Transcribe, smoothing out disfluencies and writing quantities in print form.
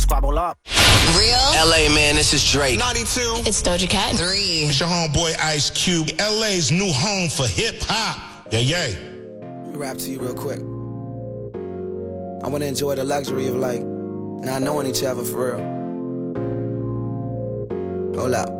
squabble up. Real. LA, man, this is Drake. 92. It's Doja Cat. 3. It's your homeboy Ice Cube. LA's new home for hip hop. Yeah. Let me rap to you real quick. I want to enjoy the luxury of like not knowing each other for real. Hold up.